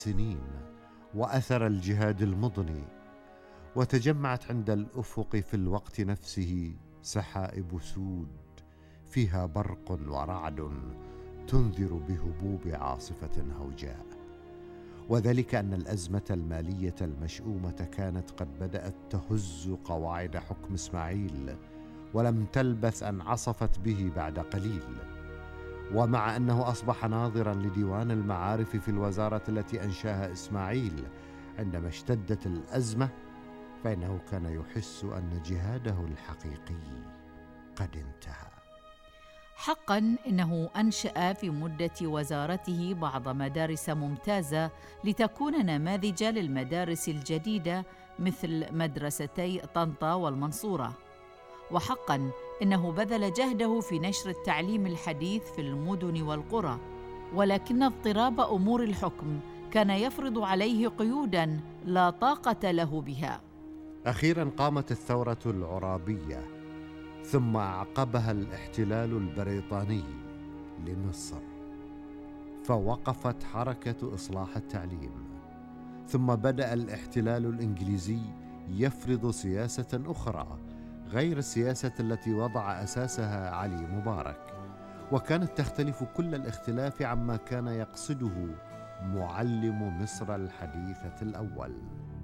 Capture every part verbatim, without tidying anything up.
سنين وأثر الجهاد المضني، وتجمعت عند الأفق في الوقت نفسه سحائب سود فيها برق ورعد تنذر بهبوب عاصفة هوجاء. وذلك أن الأزمة المالية المشؤومة كانت قد بدأت تهز قواعد حكم إسماعيل، ولم تلبث أن عصفت به بعد قليل. ومع أنه أصبح ناظراً لديوان المعارف في الوزارة التي أنشاها إسماعيل عندما اشتدت الأزمة، فإنه كان يحس أن جهاده الحقيقي قد انتهى. حقاً إنه أنشأ في مدة وزارته بعض مدارس ممتازة لتكون نماذج للمدارس الجديدة مثل مدرستي طنطا والمنصورة. وحقاً إنه بذل جهده في نشر التعليم الحديث في المدن والقرى، ولكن اضطراب أمور الحكم كان يفرض عليه قيوداً لا طاقة له بها. أخيراً قامت الثورة العرابية، ثم أعقبها الاحتلال البريطاني لمصر، فوقفت حركة إصلاح التعليم. ثم بدأ الاحتلال الإنجليزي يفرض سياسة أخرى غير السياسة التي وضع أساسها علي مبارك، وكانت تختلف كل الاختلاف عما كان يقصده معلم مصر الحديثة الأول.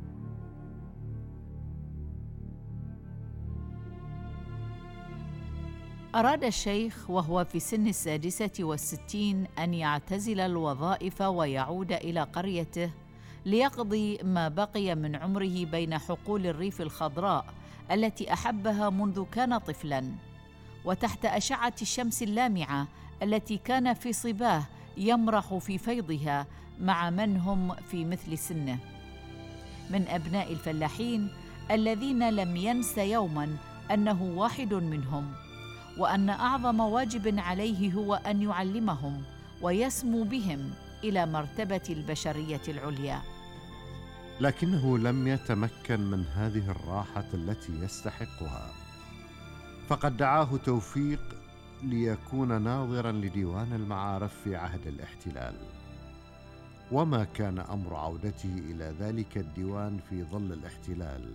أراد الشيخ وهو في سن السادسة والستين أن يعتزل الوظائف ويعود إلى قريته ليقضي ما بقي من عمره بين حقول الريف الخضراء التي أحبها منذ كان طفلاً، وتحت أشعة الشمس اللامعة التي كان في صباه يمرح في فيضها مع من هم في مثل سنه من أبناء الفلاحين الذين لم ينس يوماً أنه واحد منهم، وأن أعظم واجب عليه هو أن يعلمهم ويسمو بهم إلى مرتبة البشرية العليا. لكنه لم يتمكن من هذه الراحة التي يستحقها، فقد دعاه توفيق ليكون ناظراً لديوان المعارف في عهد الاحتلال. وما كان أمر عودته إلى ذلك الديوان في ظل الاحتلال.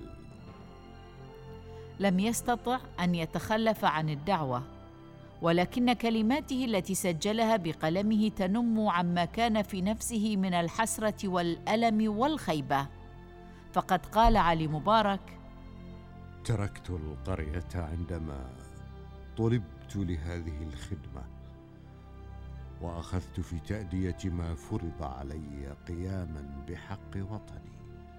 لم يستطع أن يتخلف عن الدعوة، ولكن كلماته التي سجلها بقلمه تنم عما كان في نفسه من الحسرة والألم والخيبة. فقد قال علي مبارك: تركت القرية عندما طلبت لهذه الخدمة، وأخذت في تأدية ما فرض علي قياماً بحق وطني،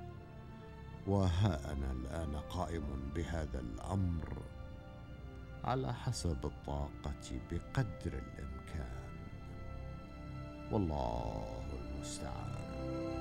وها أنا الآن قائم بهذا الأمر على حسب الطاقة بقدر الإمكان، والله المستعان.